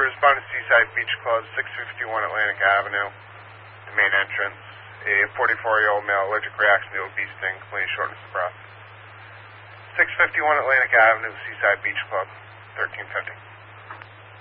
respond to Seaside Beach Club, 651 Atlantic Avenue, the main entrance. A 44-year-old male allergic reaction to a bee sting, complaining shortness of breath. 651 Atlantic Avenue, Seaside Beach Club, 1350.